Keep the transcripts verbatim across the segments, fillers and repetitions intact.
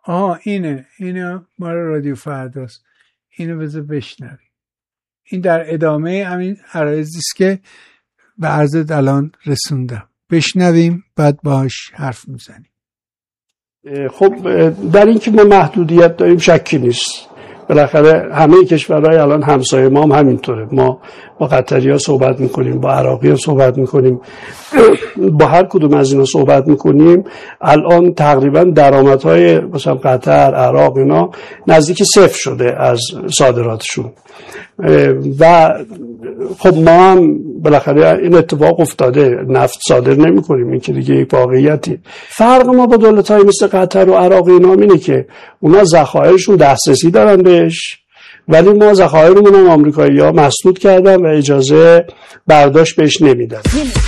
آه اینه اینه مال رادیو فرداست، اینو بذار بشنوی. این در ادامه همین عرایزی است که به عرضت الان رسوندم. بشنویم بعد باهاش حرف میزنیم. خب در این که ما محدودیت داریم شکی نیست. بالاخره همه کشورهای الان همسایه ما هم همینطوره. ما با قطری‌ها صحبت میکنیم، با عراقی‌ها صحبت میکنیم، با هر کدوم از اینا صحبت میکنیم. الان تقریبا درآمدهای مثلا قطر، عراق اینا نزدیک صفر شده از صادراتشون و خب ما هم بالاخره این اتفاق افتاده، نفت صادر نمی کنیم، این که دیگه یک واقعیتی. فرق ما با دولت‌های مثل قطر و عراق اینا اینه که اونا ذخایرشون دسترسی دارن بهش، ولی ما ذخایرمون هم آمریکایی‌ها مسدود کردن و اجازه برداشت بهش نمیدن.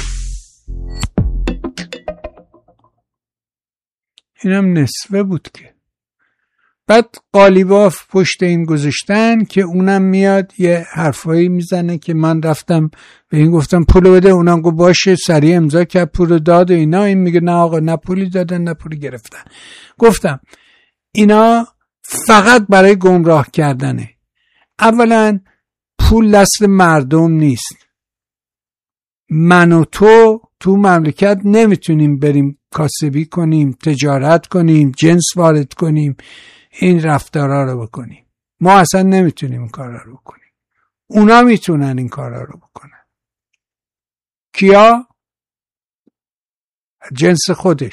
اینم نصفه بود که بعد قالیباف پشت این گذاشتن که اونم میاد یه حرفایی میزنه که من رفتم به این گفتم پولو بده، اونم گفت باشه، سریع امضا کرد پولو داد و اینا. این میگه نه آقا، نه پولی دادن نه پولی گرفتن. گفتم اینا فقط برای گمراه کردنه. اولا پول دست مردم نیست. من و تو تو مملکت نمیتونیم بریم کاسبی کنیم، تجارت کنیم، جنس وارد کنیم، این رفتارا رو بکنیم. ما اصلا نمیتونیم این کارا رو بکنیم. اونا میتونن این کارا رو بکنن. کیا؟ جنس خودش.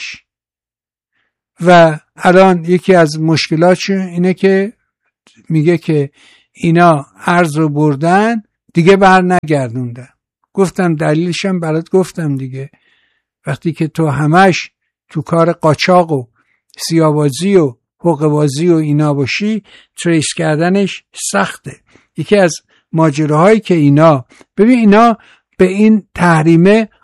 و الان یکی از مشکلاتش اینه که میگه که اینا ارز رو بردن دیگه بر نگردوندن. گفتم دلیلشم برات گفتم دیگه. وقتی که تو همش تو کار قاچاق و سیاه‌بازی و حقه‌بازی و اینا باشی، تریس کردنش سخته. یکی از ماجراهایی که اینا ببین اینا به این تحریمه